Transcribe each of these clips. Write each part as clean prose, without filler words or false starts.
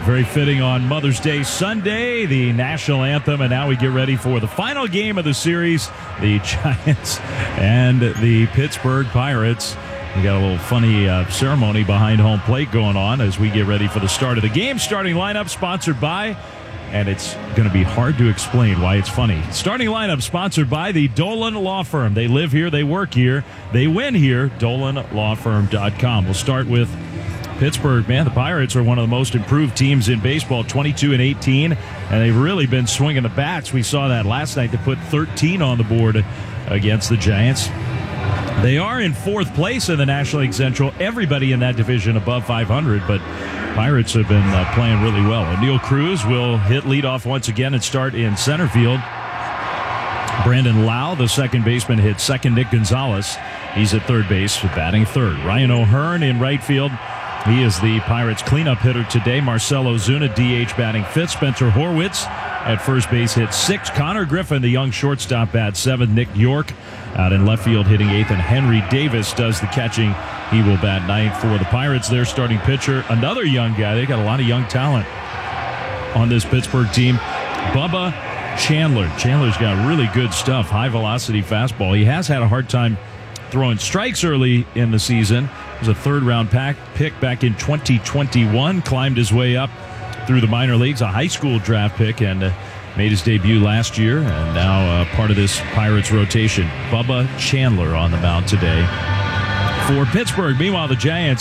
Very fitting on Mother's Day Sunday, the national anthem, and now we get ready for the final game of the series, the Giants and the Pittsburgh Pirates. We got a little funny ceremony behind home plate going on as we get ready for the start of the game. Starting lineup sponsored by, and it's going to be hard to explain why it's funny. Starting lineup sponsored by the Dolan Law Firm. They live here, they work here, they win here. DolanLawFirm.com. We'll start with Pittsburgh. Man, the Pirates are one of the most improved teams in baseball, 22-18, and they've really been swinging the bats. We saw that last night to put 13 on the board against the Giants. They are in fourth place in the National League Central. Everybody in that division above 500, but Pirates have been playing really well. O'Neal Cruz will hit leadoff once again and start in center field. Brandon Lau, the second baseman, hit second. Nick Gonzalez, he's at third base, batting third. Ryan O'Hearn in right field. He is the Pirates' cleanup hitter today. Marcell Ozuna, DH, batting fifth. Spencer Horwitz at first base hits sixth. Connor Griffin, the young shortstop, bats seventh. Nick York out in left field hitting eighth. And Henry Davis does the catching. He will bat ninth for the Pirates. Their starting pitcher, another young guy. They got a lot of young talent on this Pittsburgh team. Bubba Chandler. Chandler's got really good stuff. High velocity fastball. He has had a hard time throwing strikes early in the season. He was a third-round pick back in 2021. Climbed his way up through the minor leagues, a high school draft pick, and made his debut last year, and now part of this Pirates rotation. Bubba Chandler on the mound today for Pittsburgh. Meanwhile, the Giants,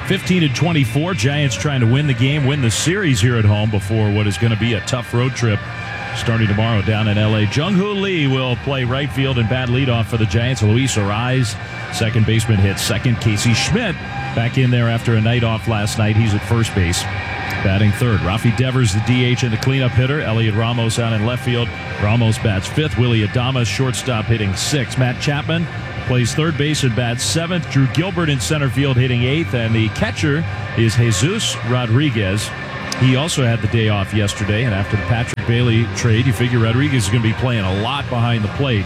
15-24. Giants trying to win the game, win the series here at home before what is going to be a tough road trip starting tomorrow down in L.A. Jung-Hoo Lee will play right field and bat leadoff for the Giants. Luis Arraez, second baseman, hits second. Casey Schmidt back in there after a night off last night. He's at first base, batting third. Rafi Devers, the DH and the cleanup hitter. Elliot Ramos out in left field. Ramos bats fifth. Willie Adames, shortstop, hitting sixth. Matt Chapman plays third base and bats seventh. Drew Gilbert in center field hitting eighth. And the catcher is Jesus Rodriguez. He also had the day off yesterday, and after the Patrick Bailey trade, you figure Rodriguez is going to be playing a lot behind the plate.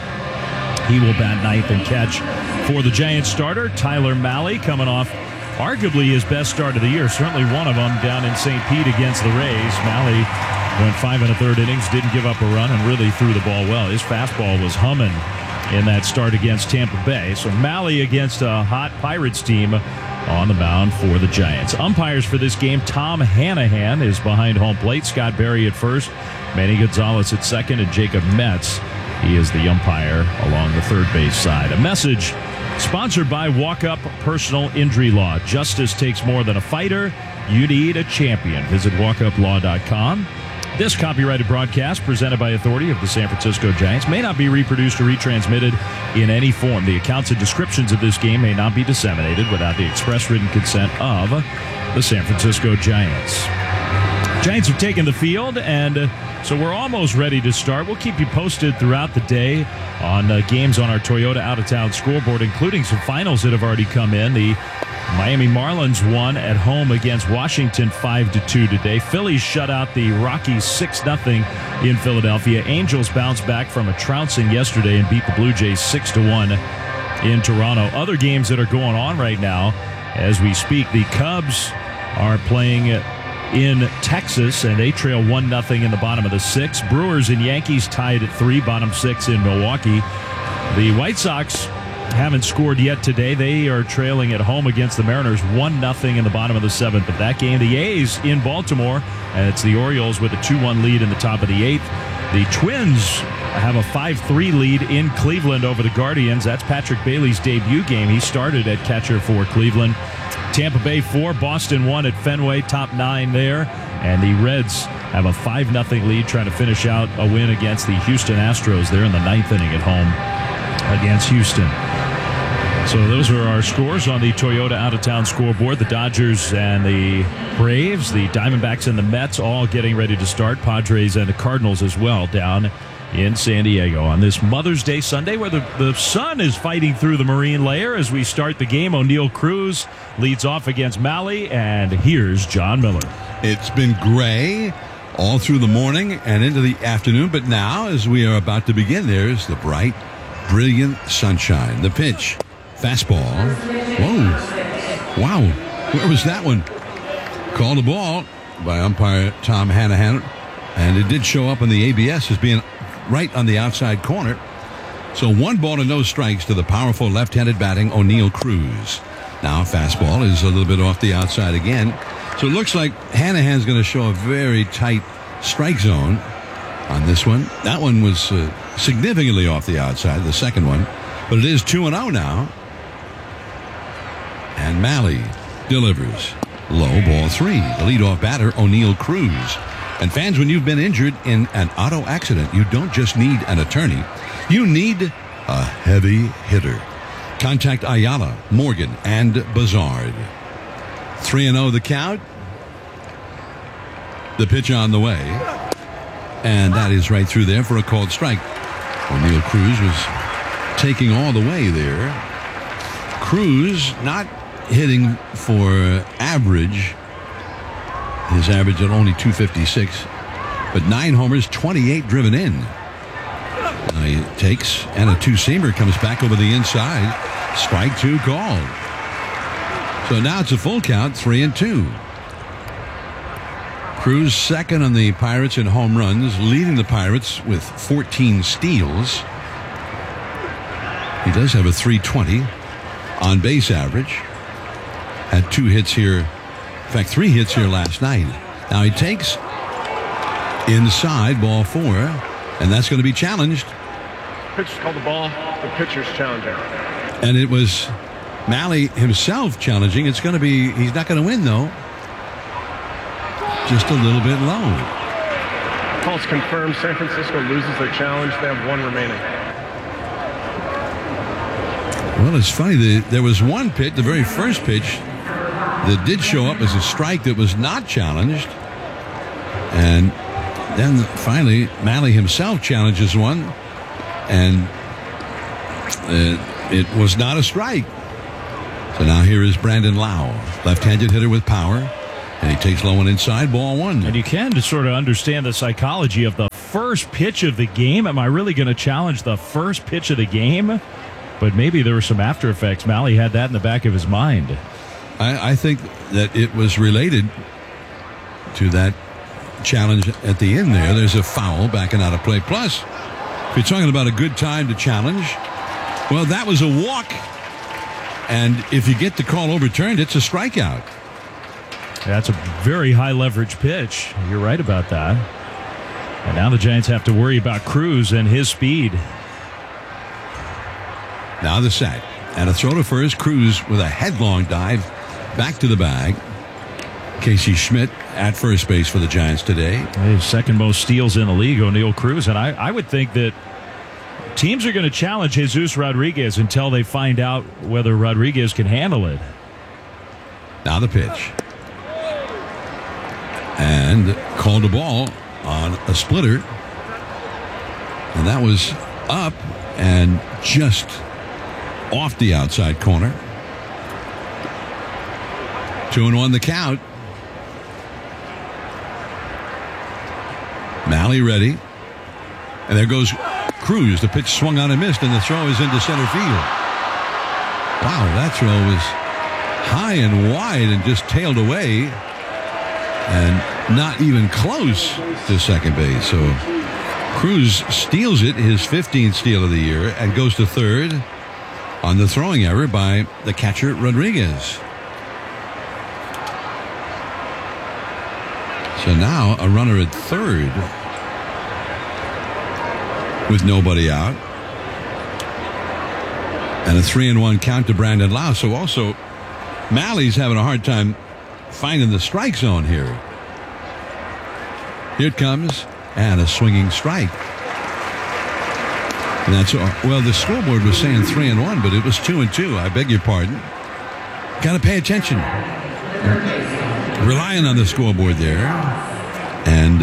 He will bat ninth and catch for the Giants starter. Tyler Mahle coming off arguably his best start of the year, certainly one of them down in St. Pete against the Rays. Mahle went 5 1/3 innings, didn't give up a run, and really threw the ball well. His fastball was humming in that start against Tampa Bay. So Mahle against a hot Pirates team on the mound for the Giants. Umpires for this game, Tom Hanahan is behind home plate. Scott Berry at first, Manny Gonzalez at second, and Jacob Metz, he is the umpire along the third base side. A message sponsored by Walk Up Personal Injury Law. Justice takes more than a fighter. You need a champion. Visit walkuplaw.com. This copyrighted broadcast, presented by authority of the San Francisco Giants, may not be reproduced or retransmitted in any form. The accounts and descriptions of this game may not be disseminated without the express written consent of the San Francisco Giants. Giants have taken the field, and so we're almost ready to start. We'll keep you posted throughout the day on games on our Toyota out-of-town scoreboard, including some finals that have already come in. The Miami Marlins won at home against Washington 5-2 today. Phillies shut out the Rockies 6-0 in Philadelphia. Angels bounced back from a trouncing yesterday and beat the Blue Jays 6-1 in Toronto. Other games that are going on right now as we speak, the Cubs are playing in Texas, and they trail 1-0 in the bottom of the sixth. Brewers and Yankees tied at 3, bottom 6 in Milwaukee. The White Sox haven't scored yet today. They are trailing at home against the Mariners 1-0 in the bottom of the seventh. But that game, the A's in Baltimore, and it's the Orioles with a 2-1 lead in the top of the eighth. The Twins have a 5-3 lead in Cleveland over the Guardians. That's Patrick Bailey's debut game. He started at catcher for Cleveland. Tampa Bay 4, Boston 1 at Fenway, top 9 there. And the Reds have a 5-0 lead, trying to finish out a win against the Houston Astros. They're in the ninth inning at home against Houston. So those are our scores on the Toyota out-of-town scoreboard. The Dodgers and the Braves, the Diamondbacks and the Mets all getting ready to start. Padres and the Cardinals as well down in San Diego on this Mother's Day Sunday, where the sun is fighting through the marine layer as we start the game. O'Neal Cruz leads off against Mahle, and here's John Miller. It's been gray all through the morning and into the afternoon, but now as we are about to begin, there's the bright, brilliant sunshine. The pitch. Fastball. Whoa. Wow. Where was that one? Called the ball. by umpire Tom Hanahan, and it did show up on the ABS as being right on the outside corner. So 1 ball and no strikes to the powerful left-handed batting O'Neill Cruz. Now fastball is a little bit off the outside again. So it looks like Hanahan's going to show a very tight strike zone on this one. That one was significantly off the outside, the second one. But it is 2-0 now. And Mahle delivers. Low, ball 3. The leadoff batter, O'Neill Cruz. And fans, when you've been injured in an auto accident, you don't just need an attorney. You need a heavy hitter. Contact Ayala, Morgan, and Bazard. 3-0 the count. The pitch on the way. And that is right through there for a called strike. O'Neill Cruz was taking all the way there. Cruz not hitting for average. His average at only 256. But 9 homers, 28 driven in. He takes, and a two-seamer comes back over the inside. Strike 2 called. So now it's a full count, 3-2. Cruz second on the Pirates in home runs, leading the Pirates with 14 steals. He does have a .320 on base average. Had 2 hits here. In fact, 3 hits here last night. Now he takes inside, ball 4, and that's going to be challenged. Pitcher's called the ball. The pitcher's challenging. And it was Mahle himself challenging. It's going to be, he's not going to win though. Just a little bit low. Call's confirmed. San Francisco loses their challenge. They have 1 remaining. Well, it's funny. There was one pitch, the very first pitch, that did show up as a strike that was not challenged. And then finally, Mahle himself challenges one. And it was not a strike. So now here is Brandon Lowe, left-handed hitter with power. And he takes low and inside, ball 1. And you can just sort of understand the psychology of the first pitch of the game. Am I really going to challenge the first pitch of the game? But maybe there were some after effects. Mahle had that in the back of his mind. I think that it was related to that challenge at the end there. There's a foul backing out of play. Plus, if you're talking about a good time to challenge, well, that was a walk. And if you get the call overturned, it's a strikeout. That's a very high leverage pitch. You're right about that. And now the Giants have to worry about Cruz and his speed. Now the set. And a throw to first. Cruz with a headlong dive back to the bag. Casey Schmidt at first base for the Giants today. His second most steals in the league, O'Neill Cruz. And I would think that teams are going to challenge Jesus Rodriguez until they find out whether Rodriguez can handle it. Now the pitch. And called a ball on a splitter. And that was up and just off the outside corner. 2-1 the count. Mahle ready. And there goes Cruz. The pitch swung on and missed, and the throw is into center field. Wow, that throw was high and wide and just tailed away. And not even close to second base. So Cruz steals it, his 15th steal of the year, and goes to third on the throwing error by the catcher Rodriguez. So now a runner at third with nobody out. And a 3-1 count to Brandon Lowe. So also Mahle's having a hard time finding the strike zone here. Here it comes, and a swinging strike. And that's well, the scoreboard was saying 3-1, but it was 2-2. I beg your pardon. Got to pay attention. Relying on the scoreboard there, and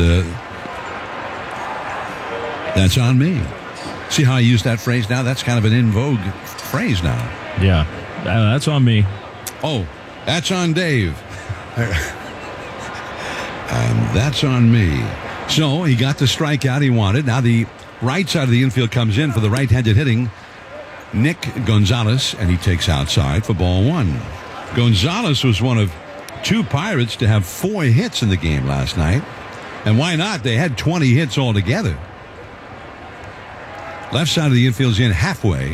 that's on me. See how I use that phrase now? That's kind of an in vogue phrase now. Yeah, that's on me. Oh, that's on Dave. That's on me. So he got the strikeout he wanted. Now the right side of the infield comes in for the right-handed hitting Nick Gonzalez, and he takes outside for ball 1. Gonzalez was one of two Pirates to have 4 hits in the game last night. And why not? They had 20 hits altogether. Left side of the infield's in halfway.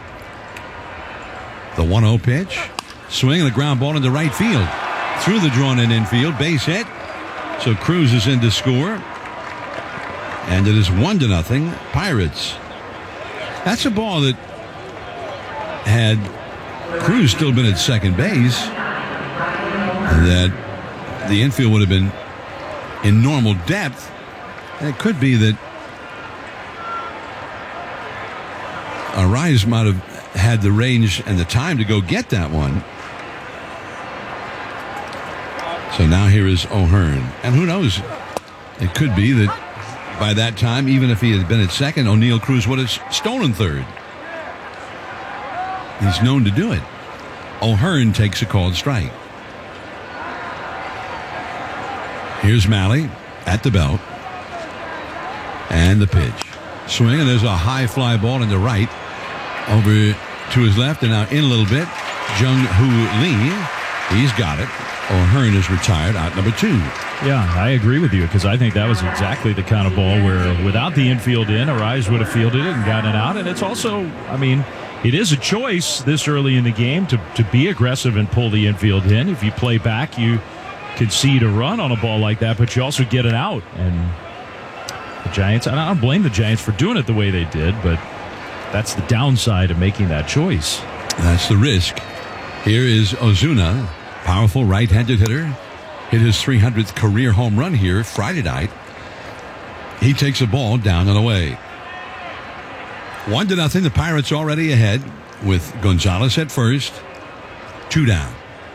The 1-0 pitch. Swing and a ground ball into right field. Through the drawn-in infield. Base hit. So Cruz is in to score. And it is 1-0 Pirates. That's a ball that had Cruz still been at second base, that the infield would have been in normal depth. And it could be that Arraez might have had the range and the time to go get that one. So now here is O'Hearn. And who knows? It could be that by that time, even if he had been at second, O'Neill Cruz would have stolen third. He's known to do it. O'Hearn takes a called strike. Here's Malley at the belt. And the pitch. Swing, and there's a high fly ball into right. Over to his left, and now in a little bit. Jung-Hoo Lee. He's got it. O'Hearn is retired, out number 2. Yeah, I agree with you, because I think that was exactly the kind of ball where without the infield in, Arraez would have fielded it and gotten it out. And it's also, I mean, it is a choice this early in the game to be aggressive and pull the infield in. If you play back, you concede a run on a ball like that, but you also get it out. And the Giants, I don't blame the Giants for doing it the way they did, but that's the downside of making that choice. That's the risk. Here is Ozuna, powerful right-handed hitter. Hit his 300th career home run here Friday night. He takes a ball down and away. 1-0. The Pirates already ahead with Gonzalez at first. 2 down.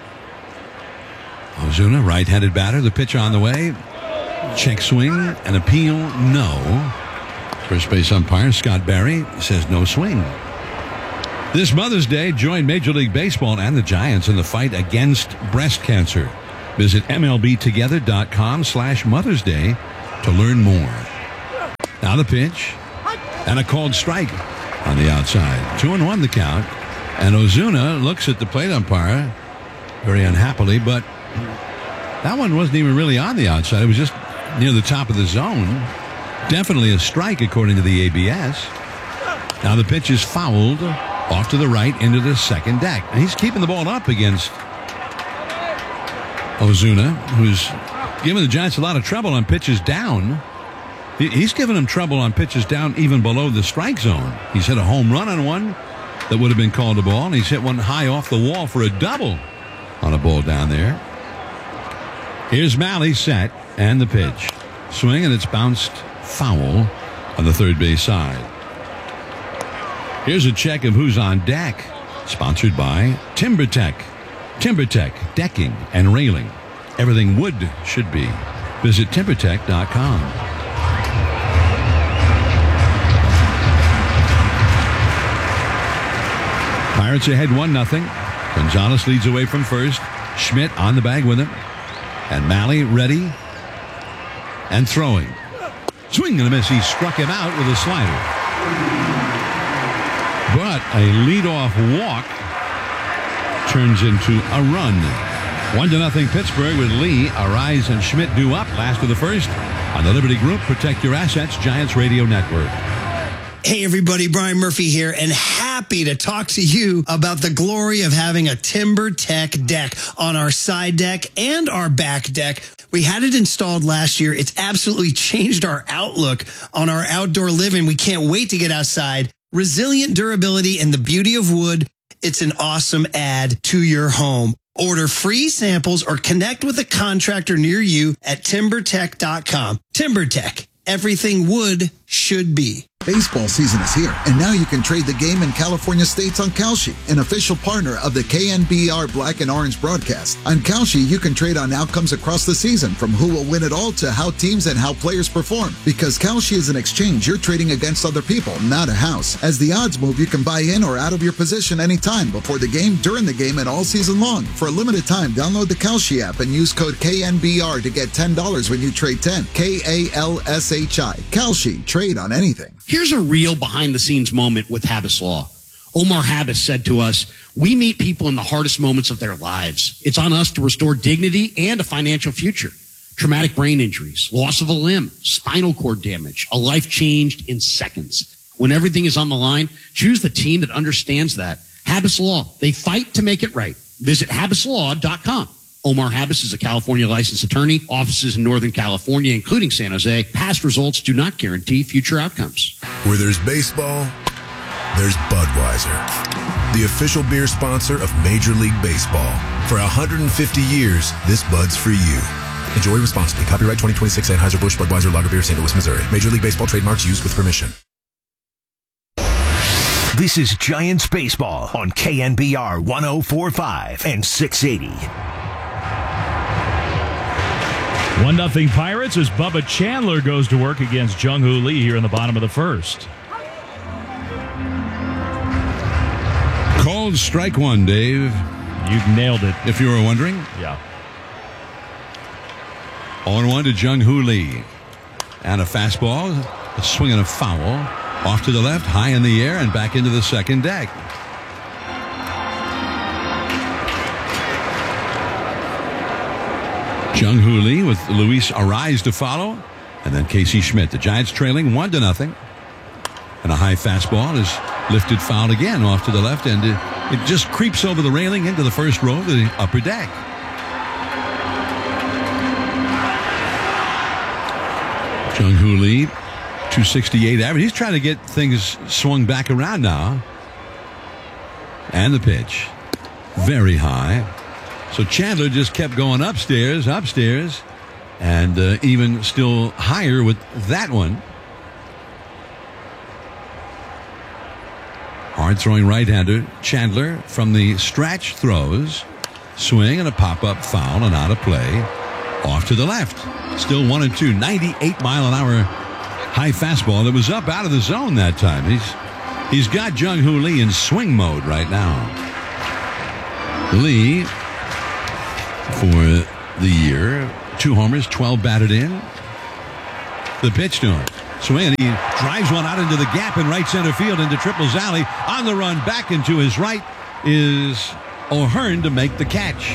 Ozuna, right-handed batter. The pitch on the way. Check swing. An appeal, no. First base umpire Scott Barry says no swing. This Mother's Day, join Major League Baseball and the Giants in the fight against breast cancer. Visit MLBtogether.com/Mother's Day to learn more. Now the pitch. And a called strike on the outside. 2-1 the count. And Ozuna looks at the plate umpire very unhappily, but that one wasn't even really on the outside. It was just near the top of the zone. Definitely a strike according to the ABS. Now the pitch is fouled off to the right into the second deck. And he's keeping the ball up against Ozuna, who's giving the Giants a lot of trouble on pitches down. He's given them trouble on pitches down even below the strike zone. He's hit a home run on one that would have been called a ball, and he's hit one high off the wall for a double on a ball down there. Here's Malley set, and the pitch. Swing, and it's bounced foul on the third base side. Here's a check of who's on deck. Sponsored by TimberTech. TimberTech, decking and railing. Everything wood should be. Visit TimberTech.com. Pirates ahead 1-0. Gonzalez leads away from first. Schmidt on the bag with him. And Malley ready and throwing. Swing and a miss. He struck him out with a slider. But a leadoff walk turns into a run. 1-0 Pittsburgh with Lee, Arraez, and Schmidt due up last of the first on the Liberty Group Protect Your Assets Giants Radio Network. Hey everybody, Brian Murphy here, and happy to talk to you about the glory of having a TimberTech deck on our side deck and our back deck. We had it installed last year. It's absolutely changed our outlook on our outdoor living. We can't wait to get outside. Resilient durability and the beauty of wood. It's an awesome add to your home. Order free samples or connect with a contractor near you at TimberTech.com. TimberTech. Everything wood should be. Baseball season is here, and now you can trade the game in California states on Kalshi, an official partner of the KNBR Black and Orange broadcast. On Kalshi, you can trade on outcomes across the season, from who will win it all to how teams and how players perform. Because Kalshi is an exchange, you're trading against other people, not a house. As the odds move, you can buy in or out of your position anytime, before the game, during the game, and all season long. For a limited time, download the Kalshi app and use code KNBR to get $10 when you trade 10. KALSHI. Kalshi. Trade on anything. Here's a real behind-the-scenes moment with Habas Law. Omar Habas said to us, "We meet people in the hardest moments of their lives. It's on us to restore dignity and a financial future. Traumatic brain injuries, loss of a limb, spinal cord damage, a life changed in seconds. When everything is on the line, choose the team that understands that. Habas Law, they fight to make it right. Visit habaslaw.com. Omar Habas is a California licensed attorney, offices in Northern California, including San Jose. Past results do not guarantee future outcomes." Where there's baseball, there's Budweiser, the official beer sponsor of Major League Baseball. For 150 years, this Bud's for you. Enjoy responsibly. Copyright 2026 Anheuser-Busch Budweiser Lager Beer, St. Louis, Missouri. Major League Baseball trademarks used with permission. This is Giants Baseball on KNBR 104.5 and 680. 1-0 Pirates as Bubba Chandler goes to work against Jung-Hoo Lee here in the bottom of the first. Called strike one, Dave. You nailed it. If you were wondering. Yeah. 0-1 to Jung-Hoo Lee. And a fastball, a swing and a foul. Off to the left, high in the air, and back into the second deck. Jung-Hoo Lee with Luis Arraez to follow. And then Casey Schmidt. The Giants trailing 1-0. And a high fastball is lifted foul again off to the left. And it just creeps over the railing into the first row of the upper deck. Jung-Hoo Lee, 268 average. He's trying to get things swung back around now. And the pitch. Very high. So Chandler just kept going upstairs, and even still higher with that one. Hard throwing right-hander Chandler from the stretch throws. Swing and a pop-up foul and out of play. Off to the left. Still 1-2. 98-mile-an-hour high fastball that was up out of the zone that time. He's got Jung-Hoo Lee in swing mode right now. Lee, for the year, 2 homers, 12 batted in. The pitch to him. Swing, and he drives one out into the gap in right center field into Triples Alley. On the run back into his right is O'Hearn to make the catch.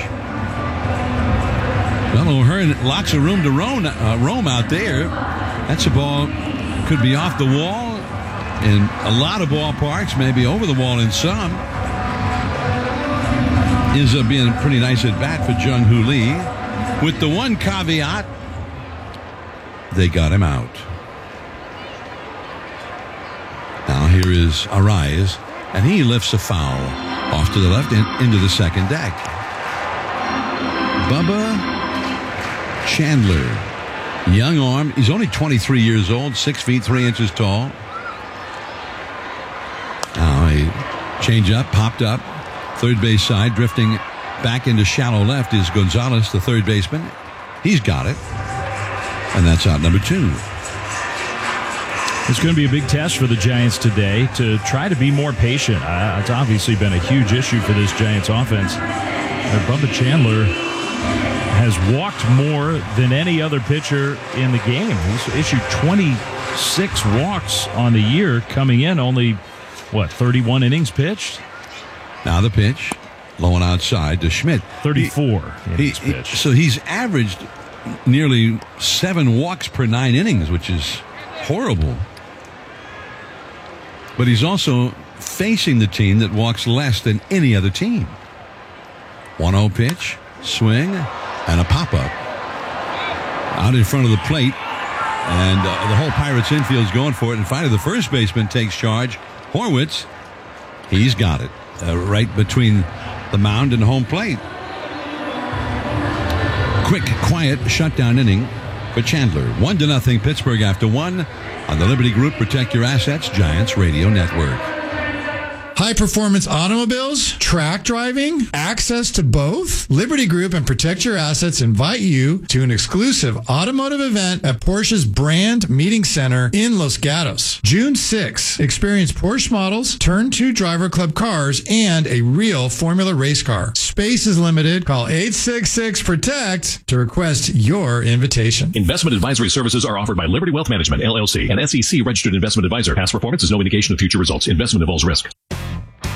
Well, O'Hearn lots of room to roam out there. That's a ball could be off the wall in a lot of ballparks, maybe over the wall in some. Ends up being a pretty nice at bat for Jung-Hoo Lee. With the one caveat, they got him out. Now here is Arraez, and he lifts a foul off to the left into the second deck. Bubba Chandler, young arm. He's only 23 years old, 6 feet 3 inches tall. Now a change up, popped up. Third base side, drifting back into shallow left is Gonzalez, the third baseman. He's got it. And that's out number 2. It's going to be a big test for the Giants today to try to be more patient. It's obviously been a huge issue for this Giants offense. Bubba Chandler has walked more than any other pitcher in the game. He's issued 26 walks on the year, coming in only, 31 innings pitched? Now the pitch, low and outside to Schmidt. 34 innings pitched. So he's averaged nearly 7 walks per 9 innings, which is horrible. But he's also facing the team that walks less than any other team. 1-0 pitch, swing, and a pop-up. Out in front of the plate, and the whole Pirates infield's going for it. And finally, the first baseman takes charge. Horwitz, he's got it. Right between the mound and home plate. Quick, quiet shutdown inning for Chandler. 1-0 Pittsburgh after 1 on the Liberty Group Protect Your Assets Giants Radio Network. High-performance automobiles, track driving, access to both? Liberty Group and Protect Your Assets invite you to an exclusive automotive event at Porsche's Brand Meeting Center in Los Gatos. June 6. Experience Porsche models, Turn 2 Driver Club cars, and a real Formula race car. Space is limited. Call 866-PROTECT to request your invitation. Investment advisory services are offered by Liberty Wealth Management, LLC, an SEC-registered investment advisor. Past performance is no indication of future results. Investment involves risk.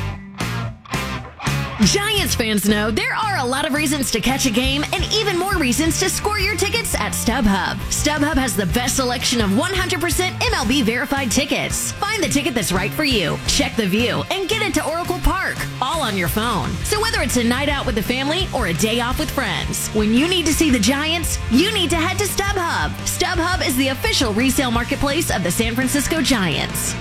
Giants fans know there are a lot of reasons to catch a game and even more reasons to score your tickets at StubHub. StubHub has the best selection of 100% MLB verified tickets. Find the ticket that's right for you, check the view, and get into Oracle Park, all on your phone. So whether it's a night out with the family or a day off with friends, when you need to see the Giants, you need to head to StubHub. StubHub is the official resale marketplace of the San Francisco Giants.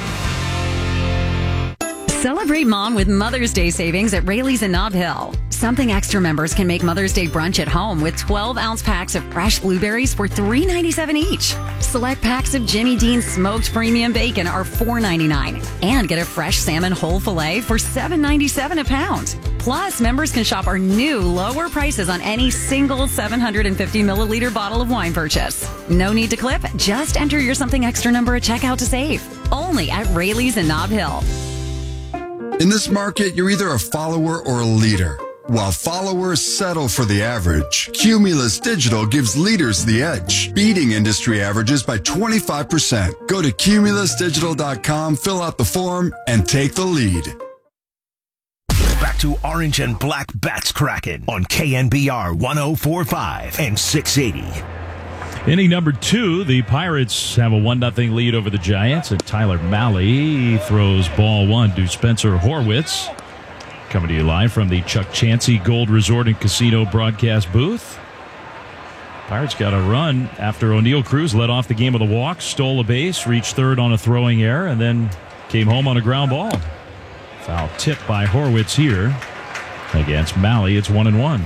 Celebrate Mom with Mother's Day savings at Rayleigh's in Nob Hill. Something Extra members can make Mother's Day brunch at home with 12-ounce packs of fresh blueberries for $3.97 each. Select packs of Jimmy Dean's smoked premium bacon are $4.99. And get a fresh salmon whole filet for $7.97 a pound. Plus, members can shop our new lower prices on any single 750 milliliter bottle of wine purchase. No need to clip, just enter your Something Extra number at checkout to save. Only at Rayleigh's in Nob Hill. In this market, you're either a follower or a leader. While followers settle for the average, Cumulus Digital gives leaders the edge, beating industry averages by 25%. Go to cumulusdigital.com, fill out the form, and take the lead. Back to Orange and Black Bats Kraken on KNBR 104.5 and 680. Inning number 2, the Pirates have a 1-0 lead over the Giants, and Tyler Mahle throws ball 1 to Spencer Horwitz. Coming to you live from the Chuck Chansey Gold Resort and Casino broadcast booth. Pirates got a run after O'Neal Cruz led off the game with a walk, stole a base, reached third on a throwing error, and then came home on a ground ball. Foul tip by Horwitz here against Mahle. It's 1-1.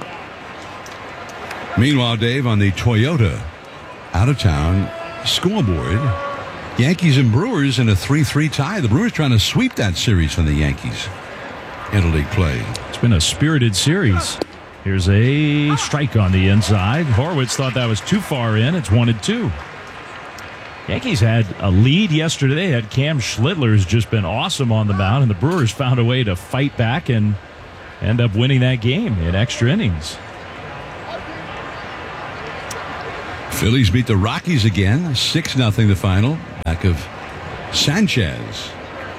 Meanwhile, Dave, on the Toyota out-of-town scoreboard, Yankees and Brewers in a 3-3 tie. The Brewers trying to sweep that series from the Yankees. Interleague play. It's been a spirited series. Here's a strike on the inside. Horwitz thought that was too far in. It's 1-2. Yankees had a lead yesterday. They had Cam Schlittler's just been awesome on the mound, and the Brewers found a way to fight back and end up winning that game in extra innings. Phillies beat the Rockies again, 6-0 the final. Back of Sanchez.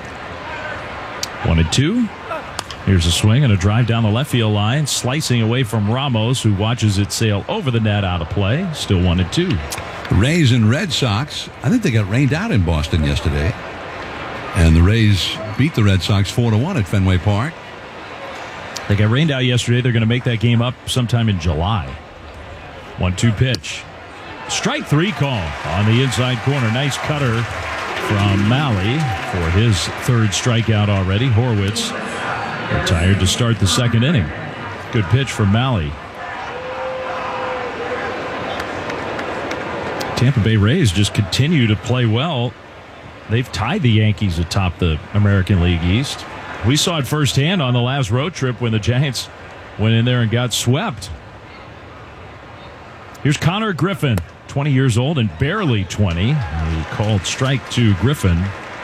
1-2. Here's a swing and a drive down the left field line, slicing away from Ramos, who watches it sail over the net out of play. Still 1-2. Rays and Red Sox, I think they got rained out in Boston yesterday. And the Rays beat the Red Sox 4-1 at Fenway Park. They got rained out yesterday. They're going to make that game up sometime in July. 1-2 pitch. Strike 3 call on the inside corner. Nice cutter from Mahle for his 3rd strikeout already. Horwitz retired to start the 2nd inning. Good pitch from Mahle. Tampa Bay Rays just continue to play well. They've tied the Yankees atop the American League East. We saw it firsthand on the last road trip when the Giants went in there and got swept. Here's Connor Griffin, 20 years old and barely 20. He called strike to Griffin.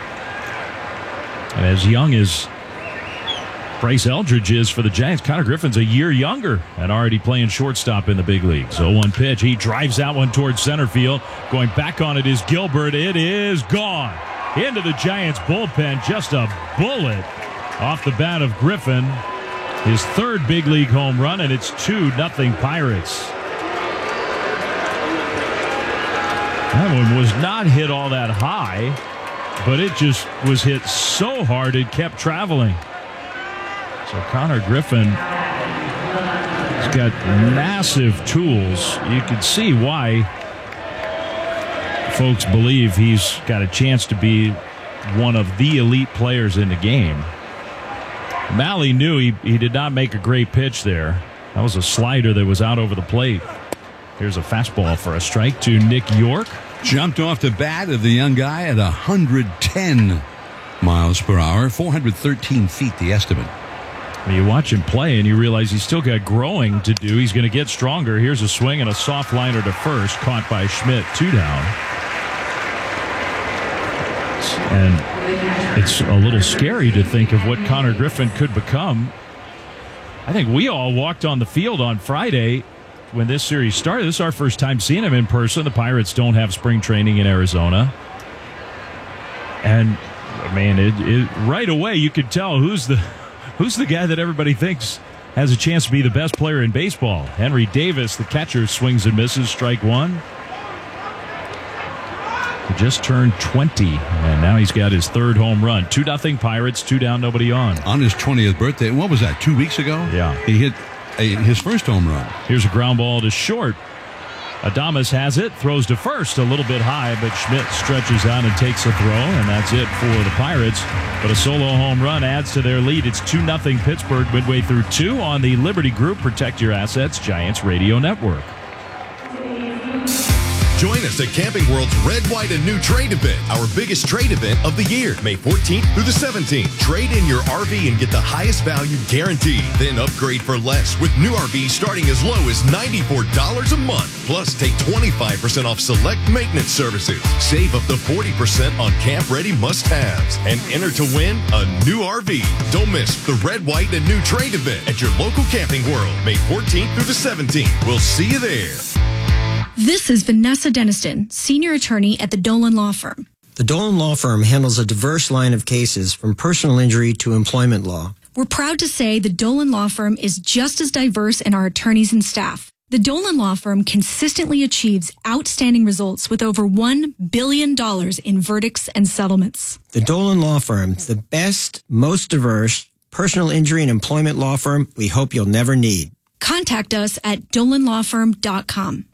And as young as Bryce Eldridge is for the Giants, Connor Griffin's a year younger and already playing shortstop in the big leagues. 0-1 pitch. He drives that one towards center field. Going back on it is Gilbert. It is gone. Into the Giants bullpen. Just a bullet off the bat of Griffin. His 3rd big league home run, and it's 2-0 Pirates. That one was not hit all that high, but it just was hit so hard it kept traveling. So Connor Griffin has got massive tools. You can see why folks believe he's got a chance to be one of the elite players in the game. Mahle knew he did not make a great pitch there. That was a slider that was out over the plate. Here's a fastball for a strike to Nick York. Jumped off the bat of the young guy at 110 miles per hour, 413 feet the estimate. When you watch him play and you realize he's still got growing to do. He's going to get stronger. Here's a swing and a soft liner to first, caught by Schmidt, 2 down. And it's a little scary to think of what Connor Griffin could become. I think we all walked on the field on Friday when this series started. This is our first time seeing him in person. The Pirates don't have spring training in Arizona. And, man, right away you could tell who's the Who's the guy that everybody thinks has a chance to be the best player in baseball? Henry Davis, the catcher, swings and misses, strike one. He just turned 20, and now he's got his third home run. 2-0 Pirates, 2 down, nobody on. On his 20th birthday, what was that, 2 weeks ago? Yeah. He hit his first home run. Here's a ground ball to short. Adames has it, throws to first a little bit high, but Schmidt stretches out and takes a throw, and that's it for the Pirates. But a solo home run adds to their lead. It's 2-0 Pittsburgh midway through 2 on the Liberty Group Protect Your Assets Giants Radio Network. Join us at Camping World's Red, White, and New Trade event, our biggest trade event of the year, May 14th through the 17th. Trade in your RV and get the highest value guaranteed. Then upgrade for less with new RVs starting as low as $94 a month. Plus, take 25% off select maintenance services. Save up to 40% on camp-ready must-haves. And enter to win a new RV. Don't miss the Red, White, and New Trade event at your local Camping World, May 14th through the 17th. We'll see you there. This is Vanessa Deniston, senior attorney at the Dolan Law Firm. The Dolan Law Firm handles a diverse line of cases from personal injury to employment law. We're proud to say the Dolan Law Firm is just as diverse in our attorneys and staff. The Dolan Law Firm consistently achieves outstanding results with over $1 billion in verdicts and settlements. The Dolan Law Firm, the best, most diverse personal injury and employment law firm we hope you'll never need. Contact us at dolanlawfirm.com.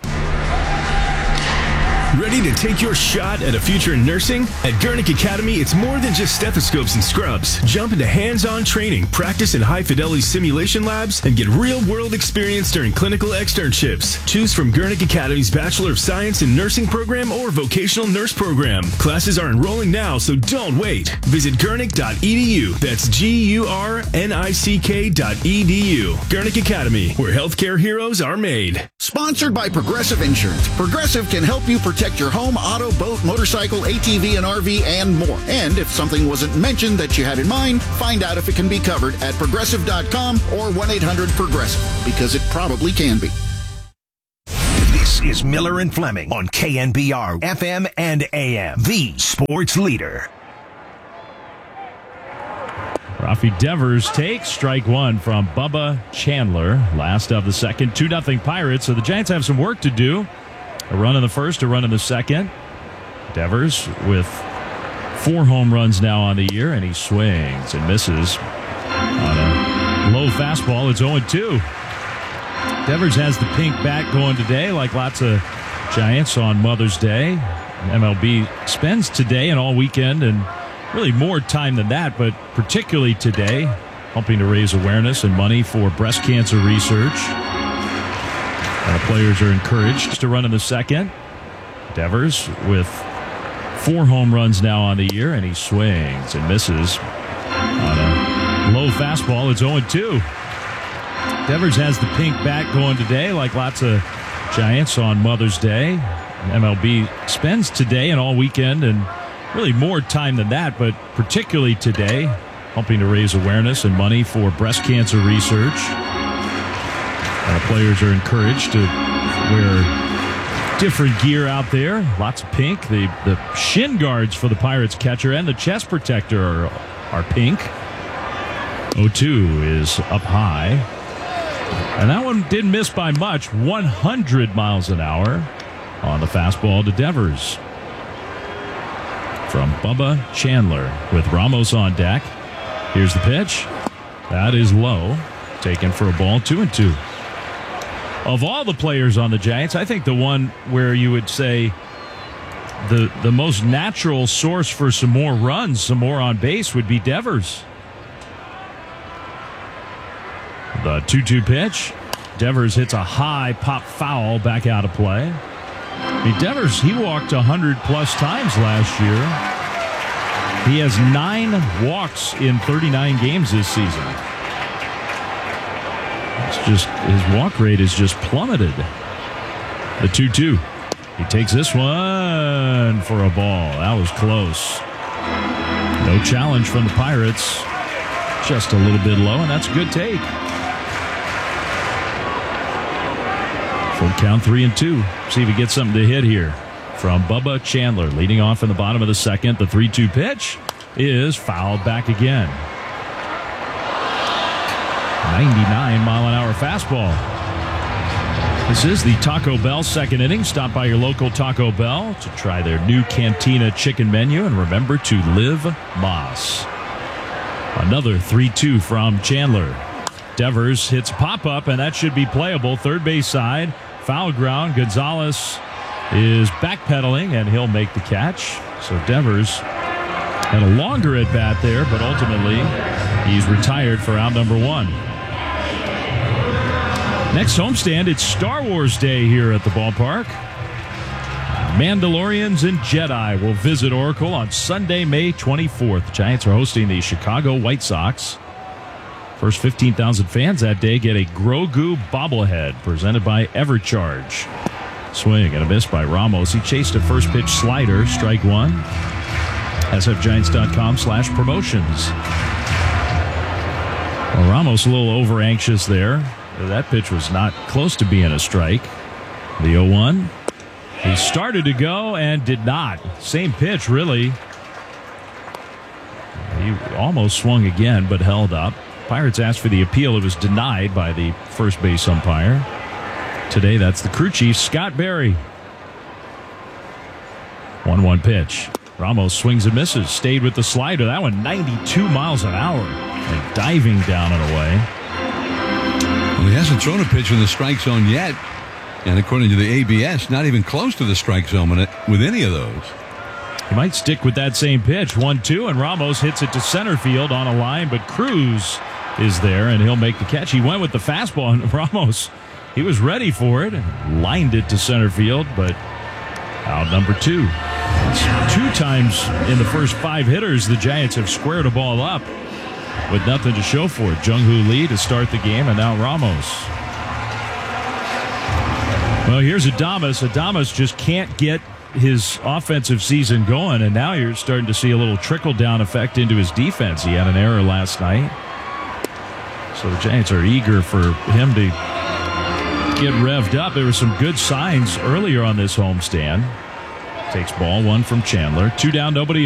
Ready to take your shot at a future in nursing? At Gurnick Academy, it's more than just stethoscopes and scrubs. Jump into hands-on training, practice in high-fidelity simulation labs, and get real-world experience during clinical externships. Choose from Gurnick Academy's Bachelor of Science in Nursing program or Vocational Nurse program. Classes are enrolling now, so don't wait. Visit gurnick.edu. That's GURNICK.edu. Gurnick Academy, where healthcare heroes are made. Sponsored by Progressive Insurance. Progressive can help you protect your home, auto, boat, motorcycle, ATV, and RV, and more. And if something wasn't mentioned that you had in mind, find out if it can be covered at Progressive.com or 1-800-PROGRESSIVE, because it probably can be. This is Miller and Fleming on KNBR, FM and AM, the sports leader. Rafi Devers takes strike one from Bubba Chandler. Last of the second, 2-0 Pirates. So the Giants have some work to do. A run in the first, a run in the second. Devers with 4 home runs now on the year, and he swings and misses on a low fastball. It's 0-2. Devers has the pink bat going today, like lots of Giants on Mother's Day. MLB spends today and all weekend, and really more time than that, but particularly today, helping to raise awareness and money for breast cancer research. And the players are encouraged to run in the second. Devers with 4 home runs now on the year, and he swings and misses on a low fastball. It's 0-2. Devers has the pink bat going today, like lots of Giants on Mother's Day. MLB spends today and all weekend, and really more time than that, but particularly today, helping to raise awareness and money for breast cancer research. And the players are encouraged to wear different gear out there. Lots of pink. The shin guards for the Pirates catcher and the chest protector are pink. 0-2 is up high. And that one didn't miss by much. 100 miles an hour on the fastball to Devers. From Bubba Chandler with Ramos on deck. Here's the pitch. That is low. Taken for a ball, 2-2. Of all the players on the Giants, I think the one where you would say the most natural source for some more runs, some more on base, would be Devers. The 2-2 pitch. Devers hits a high pop foul back out of play. I mean, Devers, he walked 100-plus times last year. He has 9 walks in 39 games this season. It's just, his walk rate is just plummeted. The 2-2. He takes this one for a ball. That was close. No challenge from the Pirates. Just a little bit low, and that's a good take. Full count, 3-2. See if he gets something to hit here from Bubba Chandler. Leading off in the bottom of the second. The 3-2 pitch is fouled back again. 99-mile-an-hour fastball. This is the Taco Bell second inning. Stop by your local Taco Bell to try their new Cantina chicken menu. And remember to live Moss. Another 3-2 from Chandler. Devers hits a pop-up, and that should be playable. Third base side, foul ground. Gonzalez is backpedaling, and he'll make the catch. So Devers had a longer at-bat there, but ultimately he's retired for out number 1. Next homestand, it's Star Wars Day here at the ballpark. Mandalorians and Jedi will visit Oracle on Sunday, May 24th. The Giants are hosting the Chicago White Sox. First 15,000 fans that day get a Grogu bobblehead presented by Evercharge. Swing and a miss by Ramos. He chased a first pitch slider, strike 1. sfgiants.com/promotions. Well, Ramos a little over anxious there. That pitch was not close to being a strike. The 0-1. He started to go and did not. Same pitch, really. He almost swung again, but held up. Pirates asked for the appeal. It was denied by the first base umpire. Today, that's the crew chief, Scott Berry. 1-1 pitch. Ramos swings and misses. Stayed with the slider. That one 92 miles an hour. And diving down and away. Well, he hasn't thrown a pitch in the strike zone yet. And according to the ABS, not even close to the strike zone with any of those. He might stick with that same pitch. 1-2, and Ramos hits it to center field on a line, but Cruz is there, and he'll make the catch. He went with the fastball, and Ramos, he was ready for it, and lined it to center field, but out number 2. It's 2 times in the first 5 hitters the Giants have squared a ball up with nothing to show for it. Jung-Hoo Lee to start the game, and now Ramos. Well, here's Adames. Adames just can't get his offensive season going, and now you're starting to see a little trickle-down effect into his defense. He had an error last night. So the Giants are eager for him to get revved up. There were some good signs earlier on this homestand. Takes ball 1 from Chandler. 2 down, nobody